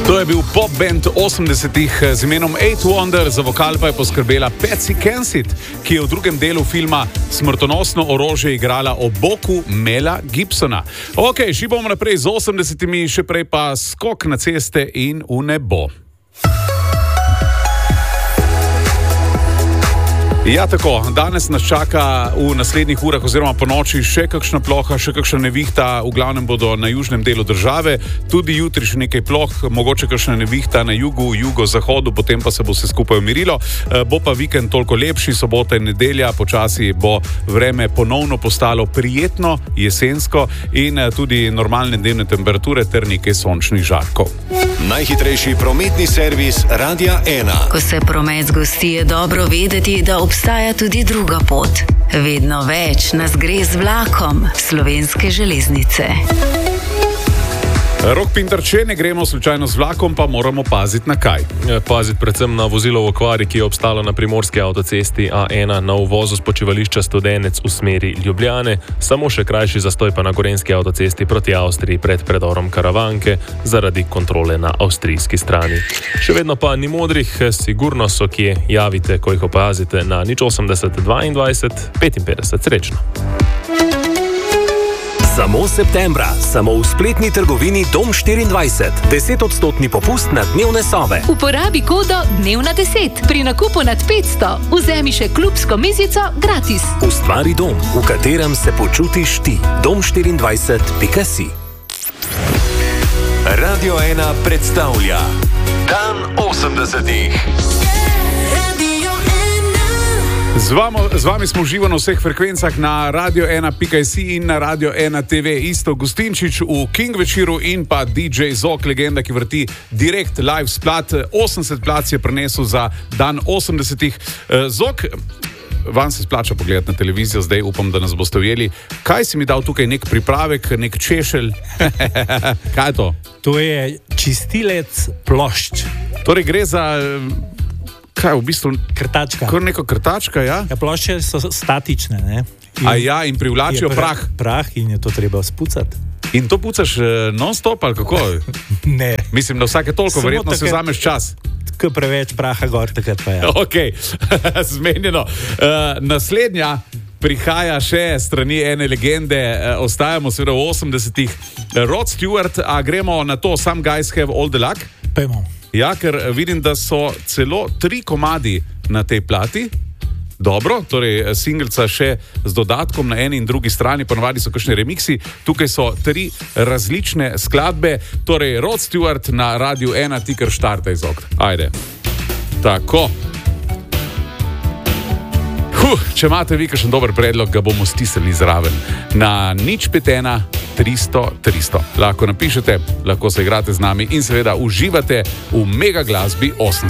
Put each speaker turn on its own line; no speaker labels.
To je bil pop band 80-ih z imenom Eight Wonder, za vokal pa je poskrbela Patsy Kensit, ki je v drugem delu filma Smrtonosno orožje igrala ob boku Mela Gibsona. Ok, šibamo naprej z 80-imi, še prej pa skok na ceste in v nebo. Ja, tako, danes nas čaka v naslednjih urah oziroma po noči še kakšna ploha, še kakšna nevihta, v glavnem bodo na južnem delu države, tudi jutri še nekaj ploh, mogoče kakšna nevihta na jugu, jugozahodu, potem pa se bo vse skupaj umirilo. Bo pa vikend toliko lepši, sobota in nedelja, počasi bo vreme ponovno postalo prijetno, jesensko in tudi normalne dnevne temperature ter nekaj sončnih žarkov.
Najhitrejši prometni servis Radia 1.
Ko se promet zgosti, je dobro vedeti, da obstaja tudi druga pot. Vedno več nas gre z vlakom Slovenske železnice.
Rok Pintar, če ne gremo slučajno z vlakom, pa moramo paziti na kaj?
Paziti predvsem na vozilo v okvari, ki je obstalo na primorski avtocesti A1 na uvozu s počivališča Studenec v smeri Ljubljane, samo še krajši zastoj pa na gorenjski avtocesti proti Avstriji pred predorom Karavanke zaradi kontrole na avstrijski strani. Še vedno pa ni modrih, sigurno so kje, javite, ko jih opazite na 080 22 55. Srečno!
Samo septembra, samo v spletni trgovini Dom 24. 10% popust na dnevne sobe.
Uporabi kodo Dnevna10. Pri nakupu nad 500 vzemi še klubsko mizico gratis.
Ustvari dom, v katerem se počutiš ti. Dom24.si. Radio 1 predstavlja Dan 80-ih.
Z vami smo živo na vseh frekvencah na radio1.si in na Radio 1 TV. Isto Gustinčič v King večeru in pa DJ Zok, legenda, ki vrti direkt live splat. 80 plac je prenesel za Dan 80-ih. Zok, vam se splača pogledati na televizijo, zdaj upam, da nas boste ujeli. Kaj si mi dal tukaj, nek pripravek, nek češelj? Kaj je to?
To je čistilec plošč.
Torej gre za... Kaj, v bistvu...
Krtačka.
Kar neko krtačka, ja?
Ja, plošče so statične, ne?
In privlačijo prah.
Prah in je to treba spucati.
In to pucaš non-stop, ali kako?
Ne.
Mislim, da vsake toliko, samo verjetno se vzameš čas.
Ko preveč praha gor, takrat pa je.
Ok, zmenjeno. Naslednja prihaja še strani ene legende, ostajamo seveda v 80-ih. Rod Stewart, a gremo na to Some Guys Have All the Luck?
Pejmo.
Ja, ker vidim, da so celo 3 komadi na tej plati. Dobro, torej singelca še z dodatkom na eni in drugi strani, ponovadi so kakšne remiksi. Tukaj so 3 različne skladbe. Torej, Rod Stewart na Radiu 1, ti kar štartaj z okna. Ajde. Tako. Če imate vi kakšen dober predlog, ga bomo stisnili zraven. Na 051 300 300. Lahko napišete, lahko se igrate z nami in seveda uživate v mega glasbi 80.